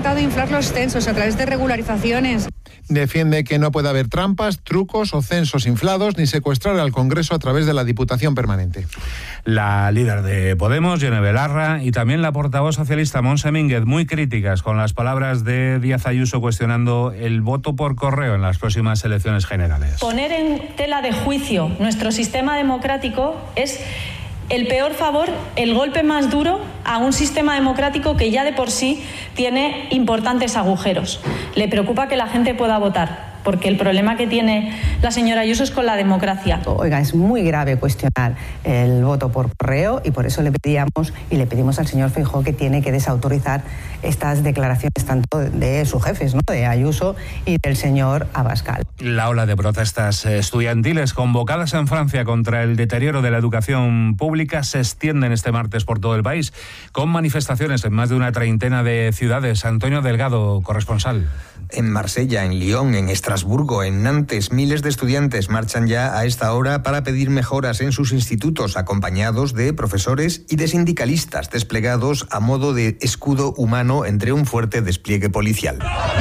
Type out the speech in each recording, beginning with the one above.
intentado inflar los censos a través de regularizaciones. Defiende que no puede haber trampas, trucos o censos inflados ni secuestrar al Congreso a través de la Diputación Permanente. La líder de Podemos, Yone Belarra, y también la portavoz socialista, Montse Mínguez, muy críticas con las palabras de Díaz Ayuso cuestionando el voto por correo en las próximas elecciones generales. Poner en tela de juicio nuestro sistema democrático es el peor favor, el golpe más duro a un sistema democrático que ya de por sí tiene importantes agujeros. Le preocupa que la gente pueda votar, porque el problema que tiene la señora Ayuso es con la democracia. Oiga, es muy grave cuestionar el voto por correo y por eso le pedimos al señor Feijóo que tiene que desautorizar estas declaraciones tanto de sus jefes, ¿no?, de Ayuso y del señor Abascal. La ola de protestas estudiantiles convocadas en Francia contra el deterioro de la educación pública se extienden este martes por todo el país, con manifestaciones en más de una treintena de ciudades. Antonio Delgado, corresponsal. En Marsella, en Lyon, en Estrasburgo, en Nantes, miles de estudiantes marchan ya a esta hora para pedir mejoras en sus institutos, acompañados de profesores y de sindicalistas desplegados a modo de escudo humano entre un fuerte despliegue policial.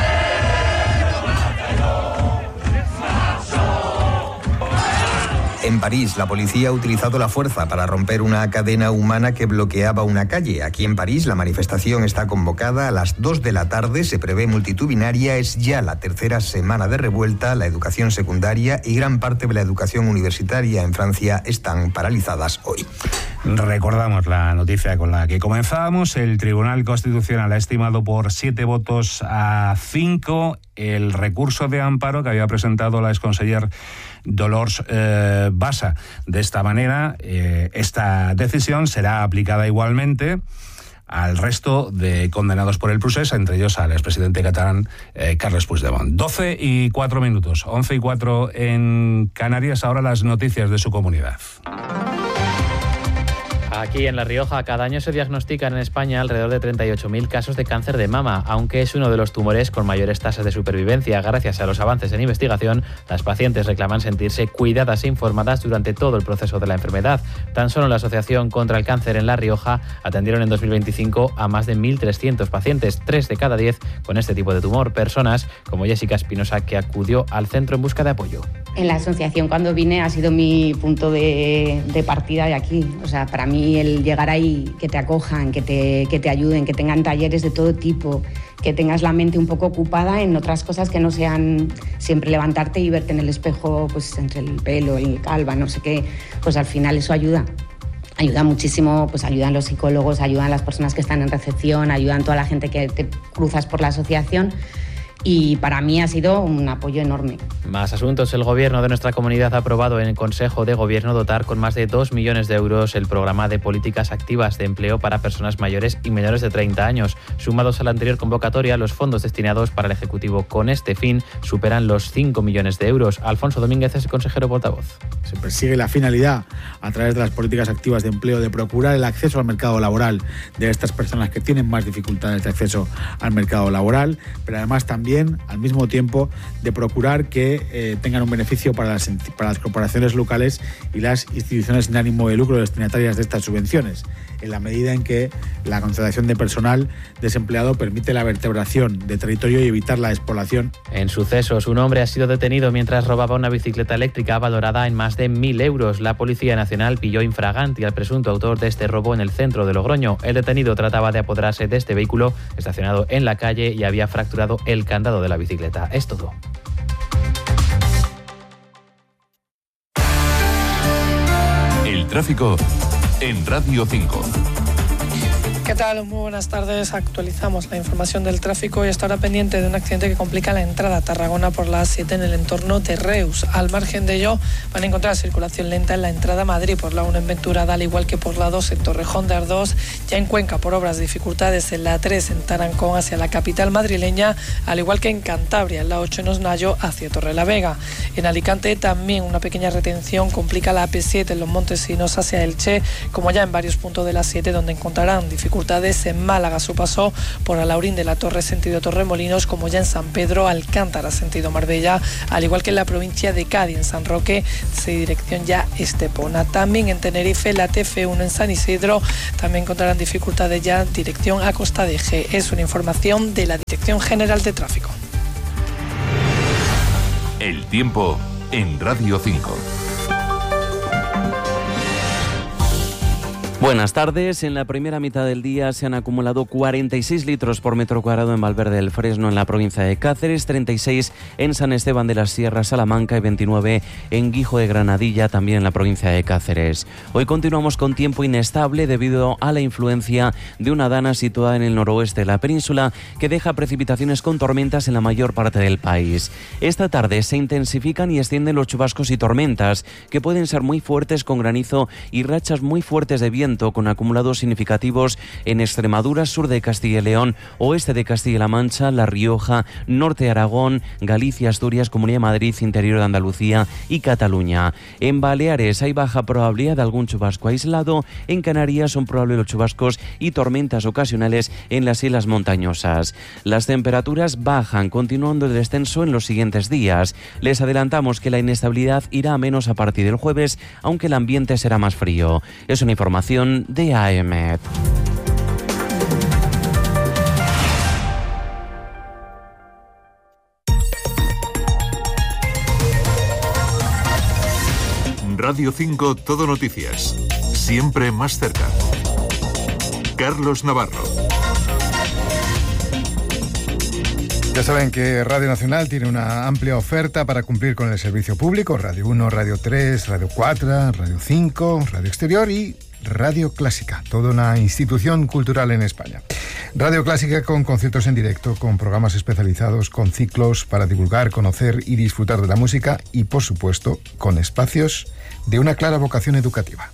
En París, la policía ha utilizado la fuerza para romper una cadena humana que bloqueaba una calle. Aquí en París, la manifestación está convocada a las 2 de la tarde, se prevé multitudinaria, es ya la tercera semana de revuelta, la educación secundaria y gran parte de la educación universitaria en Francia están paralizadas hoy. Recordamos la noticia con la que comenzábamos. El Tribunal Constitucional ha estimado por 7 votos a 5 el recurso de amparo que había presentado la exconseller Dolors Bassa. De esta manera, esta decisión será aplicada igualmente al resto de condenados por el procés, entre ellos al expresidente catalán Carles Puigdemont. 12:04, 11:04 en Canarias. Ahora las noticias de su comunidad. Aquí en La Rioja, cada año se diagnostican en España alrededor de 38.000 casos de cáncer de mama, aunque es uno de los tumores con mayores tasas de supervivencia. Gracias a los avances en investigación, las pacientes reclaman sentirse cuidadas e informadas durante todo el proceso de la enfermedad. Tan solo la Asociación contra el Cáncer en La Rioja atendieron en 2025 a más de 1.300 pacientes, 3 de cada 10 con este tipo de tumor, personas como Jessica Espinosa, que acudió al centro en busca de apoyo. En la asociación, cuando vine, ha sido mi punto de partida de aquí. O sea, para mí el llegar ahí, que te acojan, que te ayuden, que tengan talleres de todo tipo, que tengas la mente un poco ocupada en otras cosas que no sean siempre levantarte y verte en el espejo, pues entre el pelo, el calva, no sé qué, pues al final eso ayuda. Ayuda muchísimo, pues ayudan los psicólogos, ayudan las personas que están en recepción, ayudan toda la gente que te cruzas por la asociación. Y para mí ha sido un apoyo enorme. Más asuntos. El Gobierno de nuestra comunidad ha aprobado en el Consejo de Gobierno dotar con más de 2 millones de euros el programa de políticas activas de empleo para personas mayores y menores de 30 años. Sumados a la anterior convocatoria, los fondos destinados para el Ejecutivo con este fin superan los 5 millones de euros. Alfonso Domínguez es el consejero portavoz. Se persigue la finalidad, a través de las políticas activas de empleo, de procurar el acceso al mercado laboral de estas personas que tienen más dificultades de acceso al mercado laboral, pero además también al mismo tiempo de procurar que tengan un beneficio para las corporaciones locales y las instituciones sin ánimo de lucro destinatarias de estas subvenciones, en la medida en que la contratación de personal desempleado permite la vertebración de territorio y evitar la despoblación. En sucesos, un hombre ha sido detenido mientras robaba una bicicleta eléctrica valorada en más de 1.000 euros. La Policía Nacional pilló infraganti al presunto autor de este robo en el centro de Logroño. El detenido trataba de apoderarse de este vehículo estacionado en la calle y había fracturado el candado de la bicicleta. Es todo. El tráfico en Radio 5. ¿Qué tal? Muy buenas tardes. Actualizamos la información del tráfico y está ahora pendiente de un accidente que complica la entrada a Tarragona por la A7 en el entorno de Reus. Al margen de ello, van a encontrar circulación lenta en la entrada a Madrid por la 1 en Venturada, al igual que por la 2 en Torrejón de Ardoz. Ya en Cuenca, por obras, dificultades en la 3 en Tarancón hacia la capital madrileña, al igual que en Cantabria, en la 8 en Osnayo hacia Torrelavega. En Alicante también una pequeña retención complica la AP7 en Los Montesinos hacia Elche, como ya en varios puntos de la 7 donde encontrarán dificultades dificultades en Málaga, su paso por Alaurín de la Torre sentido Torremolinos, como ya en San Pedro Alcántara sentido Marbella, al igual que en la provincia de Cádiz, en San Roque, dirección ya Estepona. También en Tenerife, la TF1 en San Isidro, también encontrarán dificultades ya dirección a Costa de G. Es una información de la Dirección General de Tráfico. El tiempo en Radio 5. Buenas tardes. En la primera mitad del día se han acumulado 46 litros por metro cuadrado en Valverde del Fresno, en la provincia de Cáceres, 36 en San Esteban de las Sierras, Salamanca, y 29 en Guijo de Granadilla, también en la provincia de Cáceres. Hoy continuamos con tiempo inestable debido a la influencia de una dana situada en el noroeste de la península, que deja precipitaciones con tormentas en la mayor parte del país. Esta tarde se intensifican y extienden los chubascos y tormentas, que pueden ser muy fuertes, con granizo y rachas muy fuertes de viento, con acumulados significativos en Extremadura, sur de Castilla y León, oeste de Castilla-La Mancha, La Rioja, norte de Aragón, Galicia, Asturias, Comunidad de Madrid, interior de Andalucía y Cataluña. En Baleares hay baja probabilidad de algún chubasco aislado. En Canarias son probables los chubascos y tormentas ocasionales en las islas montañosas. Las temperaturas bajan, continuando el descenso en los siguientes días. Les adelantamos que la inestabilidad irá a menos a partir del jueves, aunque el ambiente será más frío. Es una información de AEMET. Radio 5 Todo Noticias. Siempre más cerca. Carlos Navarro. Ya saben que Radio Nacional tiene una amplia oferta para cumplir con el servicio público. Radio 1, Radio 3, Radio 4, Radio 5, Radio Exterior y Radio Clásica, toda una institución cultural en España. Radio Clásica con conciertos en directo, con programas especializados, con ciclos para divulgar, conocer y disfrutar de la música y, por supuesto, con espacios de una clara vocación educativa.